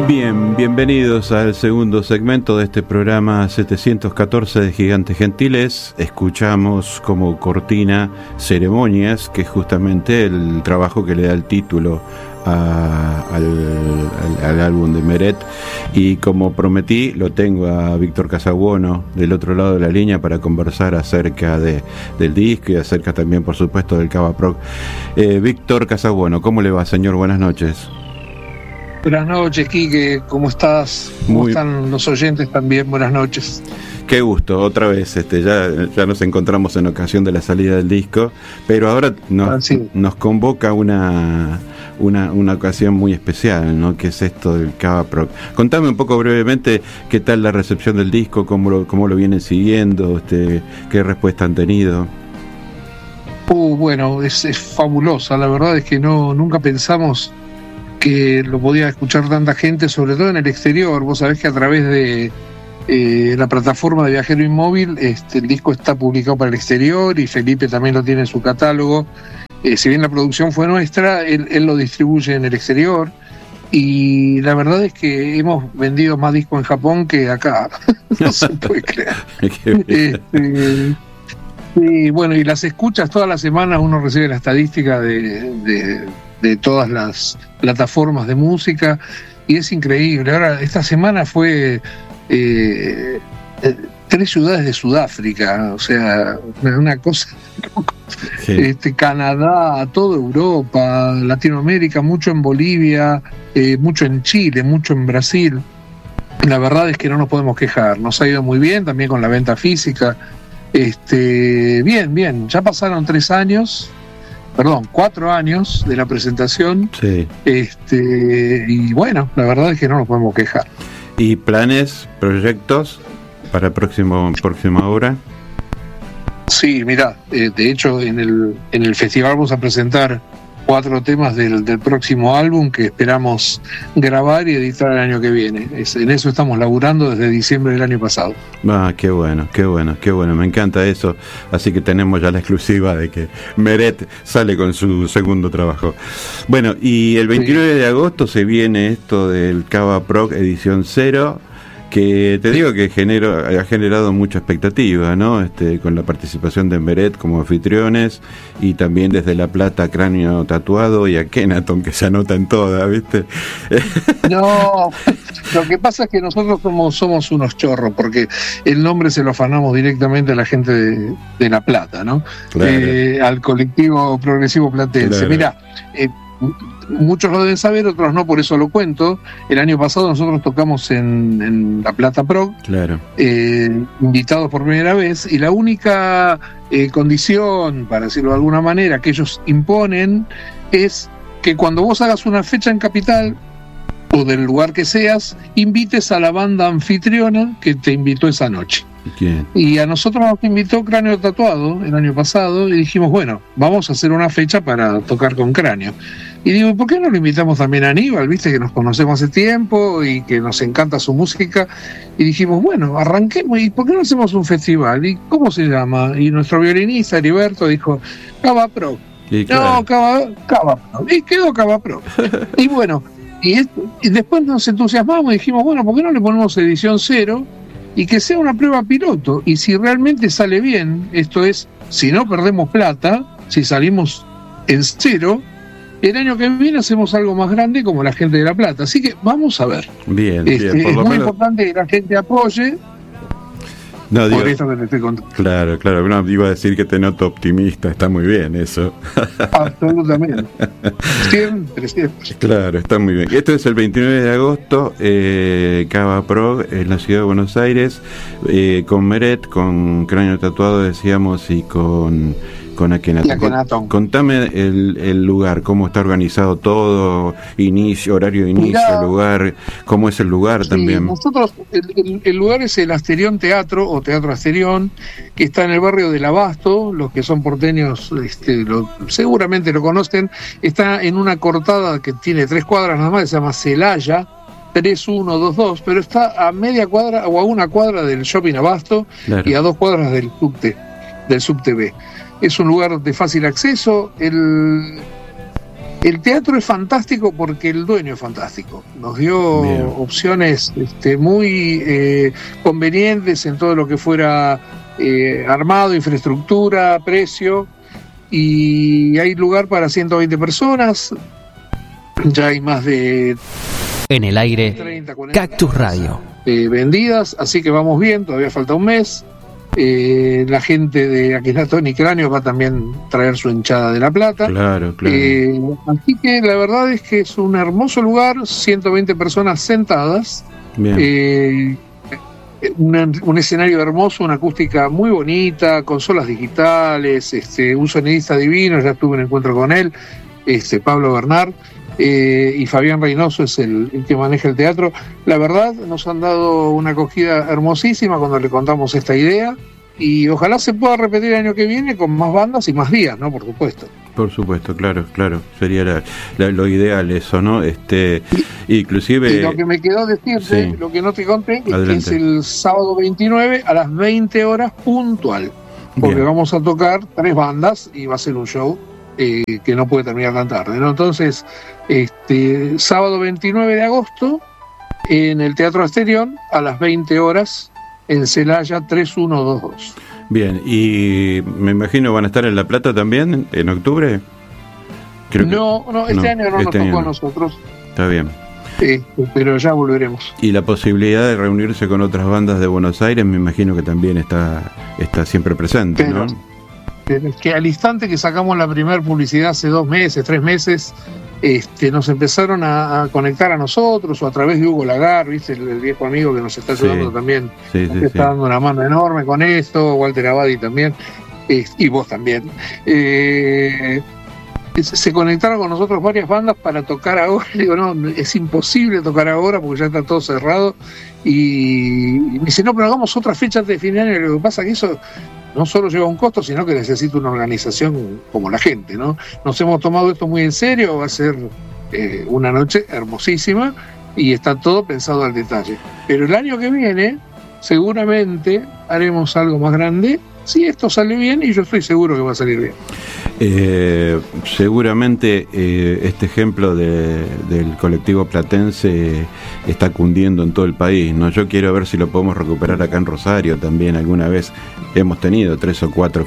Bien, bienvenidos al segundo segmento de este programa 714 de Gigantes Gentiles. Escuchamos como cortina Ceremonias, que es justamente el trabajo que le da el título al álbum de Meret, y como prometí lo tengo a Víctor Casabuono del otro lado de la línea para conversar acerca del disco y acerca también, por supuesto, del Cava Prog. Víctor Casabuono, ¿cómo le va, señor? Buenas noches. Buenas noches, Quique, ¿cómo estás? ¿Cómo están los oyentes también? Buenas noches. Qué gusto, otra vez, ya nos encontramos en ocasión de la salida del disco, pero ahora nos convoca una ocasión muy especial, ¿no? Que es esto del Cava Prog. Contame un poco brevemente qué tal la recepción del disco, cómo lo vienen siguiendo, qué respuesta han tenido. Bueno, es fabulosa, la verdad es que nunca pensamos que lo podía escuchar tanta gente, sobre todo en el exterior. Vos sabés que a través de la plataforma de Viajero Inmóvil el disco está publicado para el exterior y Felipe también lo tiene en su catálogo. Si bien la producción fue nuestra, él lo distribuye en el exterior, y la verdad es que hemos vendido más discos en Japón que acá. No se puede creer. Y bueno, y las escuchas todas las semanas, uno recibe la estadística de todas las plataformas de música, y es increíble. Ahora, esta semana fue 3 ciudades de Sudáfrica, o sea, una cosa. Sí. Canadá, toda Europa, Latinoamérica, mucho en Bolivia, mucho en Chile, mucho en Brasil. La verdad es que no nos podemos quejar, nos ha ido muy bien también con la venta física. Bien, ya pasaron 4 años de la presentación. Sí. Y bueno, la verdad es que no nos podemos quejar. ¿Y planes, proyectos para próxima obra? Sí, mirá, de hecho en el festival vamos a presentar 4 temas del próximo álbum que esperamos grabar y editar el año que viene. En eso estamos laburando desde diciembre del año pasado. Qué bueno, me encanta eso. Así que tenemos ya la exclusiva de que Meret sale con su segundo trabajo. Bueno, y el 29 de agosto se viene esto del Cava Prog edición 0, que te digo que ha generado mucha expectativa, ¿no? Con la participación de Meret como anfitriones, y también desde La Plata, Cráneo Tatuado, y a Kenaton, que se anota en todas, ¿viste? No, lo que pasa es que nosotros somos unos chorros, porque el nombre se lo afanamos directamente a la gente de La Plata, ¿no? Claro. Al colectivo progresivo platense. Claro. Mirá, muchos lo deben saber, otros no, por eso lo cuento. El año pasado nosotros tocamos en La Plata Prog, claro, invitados por primera vez, y la única condición, para decirlo de alguna manera, que ellos imponen es que cuando vos hagas una fecha en Capital o del lugar que seas, invites a la banda anfitriona que te invitó esa noche. ¿Quién? Y a nosotros nos invitó Cráneo Tatuado el año pasado, y dijimos, bueno, vamos a hacer una fecha para tocar con Cráneo. Y digo, ¿por qué no lo invitamos también a Aníbal? Viste que nos conocemos hace tiempo y que nos encanta su música. Y dijimos, bueno, arranquemos, ¿y por qué no hacemos un festival? ¿Y cómo se llama? Y nuestro violinista Heriberto dijo, Cava Prog. Claro. No, Cava Prog. Y quedó Cava Prog. Y bueno, y después nos entusiasmamos y dijimos, bueno, ¿por qué no le ponemos edición 0? Y que sea una prueba piloto, y si realmente sale bien, esto es, si no perdemos plata, si salimos en 0, el año que viene hacemos algo más grande como la gente de La Plata. Así que vamos a ver. Bien, por es muy importante que la gente apoye. No, digo, por eso que te estoy contando. Claro, no, iba a decir que te noto optimista, está muy bien eso. Absolutamente. Siempre. Claro, está muy bien. Esto es el 29 de agosto, Cava Prog en la ciudad de Buenos Aires, con Meret, con Cráneo Tatuado, decíamos, y con Akenaton. Contame el lugar, cómo está organizado todo, horario de inicio, lugar, cómo es el lugar también. Nosotros, el lugar es el Asterión Teatro, o Teatro Asterión, que está en el barrio del Abasto. Los que son porteños seguramente lo conocen. Está en una cortada que tiene 3 cuadras nada más, que se llama Celaya 3122, pero está a media cuadra o a 1 cuadra del Shopping Abasto, claro, y a 2 cuadras del subte B. Es un lugar de fácil acceso. El teatro es fantástico porque el dueño es fantástico. Nos dio opciones muy convenientes en todo lo que fuera armado, infraestructura, precio, y hay lugar para 120 personas. Ya hay más de en el aire 30, 40 Cactus Radio vendidas, así que vamos bien, todavía falta un mes. La gente de Aquelarre y Cráneo va también a traer su hinchada de La Plata. Claro. Así que la verdad es que es un hermoso lugar, 120 personas sentadas. Bien. Un escenario hermoso, una acústica muy bonita, consolas digitales, un sonidista divino, ya tuve un encuentro con él, Pablo Bernard, y Fabián Reynoso es el que maneja el teatro. La verdad, nos han dado una acogida hermosísima cuando le contamos esta idea, y ojalá se pueda repetir el año que viene con más bandas y más días, ¿no? Por supuesto. Por supuesto, claro, sería lo ideal eso, ¿no? Inclusive... Y lo que me quedó decirte, lo que no te conté, es que es el sábado 29 a las 20 horas puntual, porque vamos a tocar 3 bandas y va a ser un show que no puede terminar tan tarde, ¿no? Entonces, sábado 29 de agosto, en el Teatro Asterión, a las 20 horas, en Celaya 3122. Bien, y me imagino van a estar en La Plata también, en octubre. No, este año no nos tocó a nosotros. Está bien. Pero ya volveremos. Y la posibilidad de reunirse con otras bandas de Buenos Aires, me imagino que también está siempre presente, ¿no? Pero es que al instante que sacamos la primera publicidad hace 2 meses, 3 meses, nos empezaron a conectar a nosotros, o a través de Hugo Lagar, ¿viste? El viejo amigo que nos está ayudando también, está dando una mano enorme con esto, Walter Abadi también, y vos también. Se conectaron con nosotros varias bandas para tocar ahora. Digo, no, es imposible tocar ahora porque ya está todo cerrado. Y me dice, no, pero hagamos otras fechas de fin de año. Lo que pasa es que eso no solo lleva un costo, sino que necesita una organización como la gente, ¿no? Nos hemos tomado esto muy en serio, va a ser una noche hermosísima y está todo pensado al detalle. Pero el año que viene, seguramente haremos algo más grande, si esto sale bien, y yo estoy seguro que va a salir bien. Seguramente este ejemplo del colectivo platense está cundiendo en todo el país, ¿no? Yo quiero ver si lo podemos recuperar acá en Rosario también. Alguna vez hemos tenido 3 o 4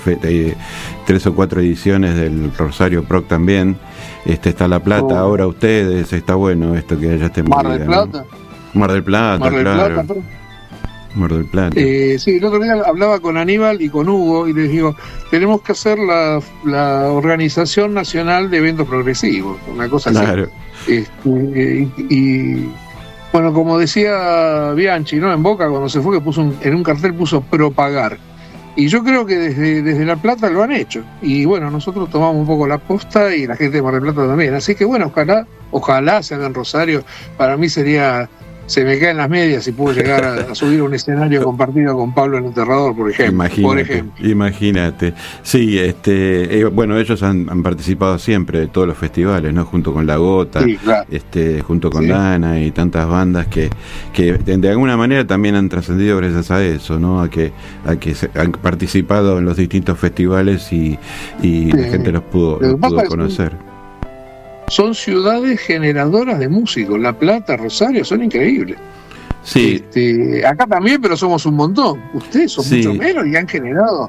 ediciones del Rosario Proc también. Está La Plata, ahora ustedes, está bueno esto que ya estén Mar del Plata. ¿no? Mar del Plata, claro. Mar del Plata. Sí, el otro día hablaba con Aníbal y con Hugo y les digo, tenemos que hacer la Organización Nacional de Eventos Progresivos, una cosa claro. Así. Y bueno, como decía Bianchi, ¿no? En Boca, cuando se fue, que puso en un cartel puso propagar. Y yo creo que desde La Plata lo han hecho. Y bueno, nosotros tomamos un poco la posta y la gente de Mar del Plata también. Así que bueno, ojalá se haga en Rosario. Para mí se me caen las medias si puedo llegar a subir a un escenario compartido con Pablo el Enterrador, por ejemplo. Imagínate. Sí, bueno, ellos han participado siempre de todos los festivales, ¿no? Junto con La Gota, sí, claro. Junto con Dana y tantas bandas que de alguna manera también han trascendido gracias a eso, ¿no? A que han participado en los distintos festivales y la gente los pudo conocer. Son ciudades generadoras de músicos. La Plata, Rosario, son increíbles. Sí. Acá también, pero somos un montón. Ustedes son mucho menos y han generado,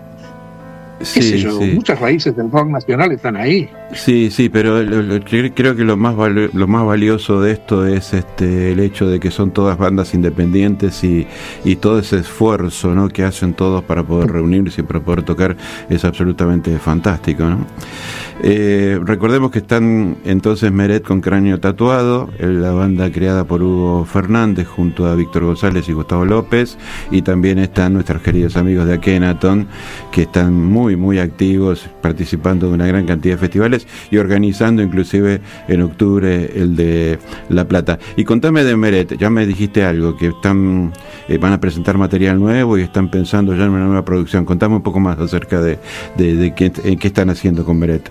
muchas raíces del rock nacional están ahí. Sí, pero creo que lo más valioso de esto es el hecho de que son todas bandas independientes y todo ese esfuerzo, ¿no? Que hacen todos para poder reunirse y para poder tocar es absolutamente fantástico, ¿no? Recordemos que están entonces Meret con Cráneo Tatuado, la banda creada por Hugo Fernández junto a Víctor González y Gustavo López, y también están nuestros queridos amigos de Akhenaton, que están muy activos, participando de una gran cantidad de festivales y organizando inclusive en octubre el de La Plata. Y contame de Meret, ya me dijiste algo, que van a presentar material nuevo y están pensando ya en una nueva producción. Contame un poco más acerca de qué están haciendo con Meret.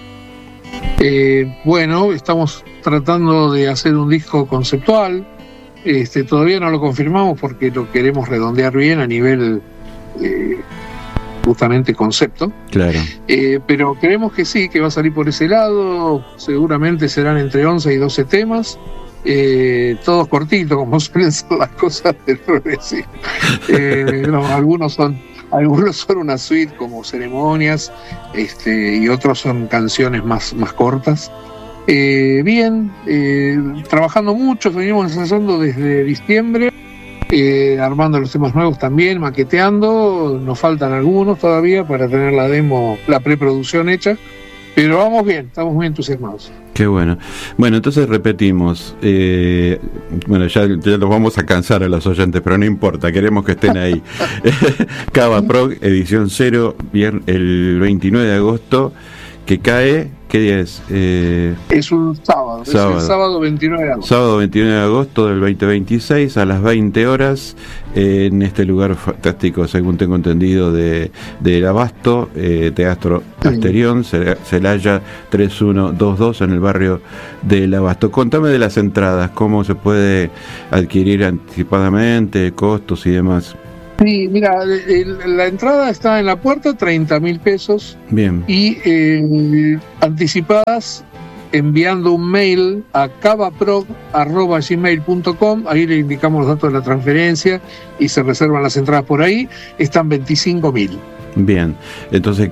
Bueno, estamos tratando de hacer un disco conceptual. Todavía no lo confirmamos porque lo queremos redondear bien a nivel justamente concepto. Claro. Pero creemos que sí, que va a salir por ese lado. Seguramente serán entre 11 y 12 temas. Todos cortitos, como suelen ser las cosas del progresivo. Algunos son una suite como ceremonias, y otros son canciones más cortas. Bien, trabajando mucho, venimos ensayando desde diciembre, armando los temas nuevos también, maqueteando. Nos faltan algunos todavía para tener la demo, la preproducción hecha. Pero vamos bien, estamos muy entusiasmados. Qué bueno. Bueno, entonces repetimos. Bueno, ya los vamos a cansar a los oyentes, pero no importa, queremos que estén ahí. Cava Prog, edición 0, el 29 de agosto, que cae. ¿Qué día es? Es un sábado. Es el sábado 29 de agosto. Sábado 29 de agosto del 2026 a las 20 horas en este lugar fantástico, según tengo entendido, del Abasto, Teatro Asterión, Celaya 3122 en el barrio del Abasto. Contame de las entradas, cómo se puede adquirir anticipadamente, costos y demás. Sí, mira, la entrada está en la puerta, 30.000 pesos. Bien. Y anticipadas enviando un mail a cavaprog@gmail.com. Ahí le indicamos los datos de la transferencia y se reservan las entradas por ahí. Están 25.000. Bien, entonces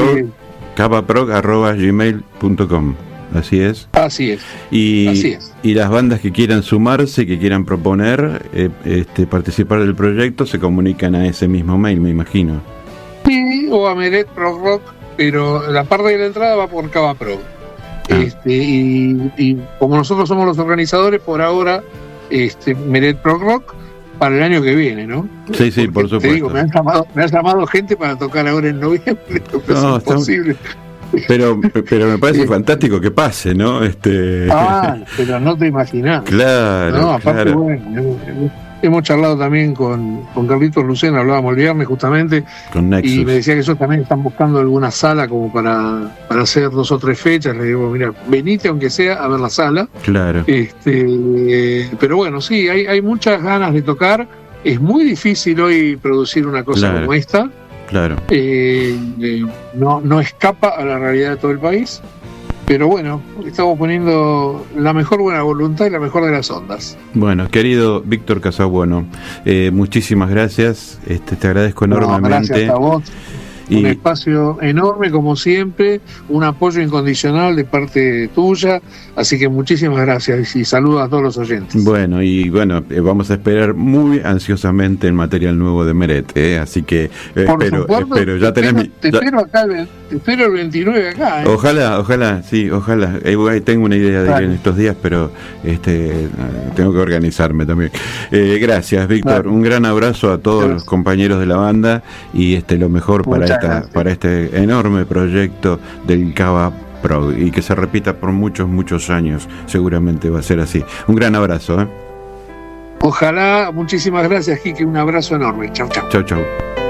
cavaprog@gmail.com. Así es. Así es. Y las bandas que quieran sumarse, que quieran proponer, participar del proyecto, se comunican a ese mismo mail, me imagino. Sí, o a Meret Prog Rock, pero la parte de la entrada va por Cava Prog. Y como nosotros somos los organizadores, por ahora, Meret Prog Rock para el año que viene, ¿no? Sí, sí, por supuesto. Te digo, me han llamado gente para tocar ahora en noviembre, es imposible. Pero me parece fantástico que pase, ¿no? Pero no te imaginas. Claro, no, aparte, claro. Bueno, hemos charlado también con Carlitos Lucena, hablábamos el viernes justamente, con Nexus. Y me decía que ellos también están buscando alguna sala como para hacer 2 o 3 fechas. Le digo, mira, venite aunque sea a ver la sala. Claro. Pero bueno, sí, hay muchas ganas de tocar. Es muy difícil hoy producir una cosa como esta. Claro. No escapa a la realidad de todo el país, pero bueno, estamos poniendo la mejor buena voluntad y la mejor de las ondas. Bueno, querido Víctor Casabueno, muchísimas gracias, te agradezco enormemente. Gracias a vos. Un espacio enorme como siempre, un apoyo incondicional de parte tuya, así que muchísimas gracias y saludos a todos los oyentes. Bueno, vamos a esperar muy ansiosamente el material nuevo de Meret, así que espero, ya tenés te espero acá, te espero el 29 acá. Ojalá, sí, ojalá. Tengo una idea de ir en estos días, pero tengo que organizarme también. Gracias, Víctor. Un gran abrazo a todos los compañeros de la banda y lo mejor para este enorme proyecto del Cava Prog y que se repita por muchos años. Seguramente va a ser así. Un gran abrazo. Ojalá. Muchísimas gracias, Quique. Un abrazo enorme. Chau. Chau.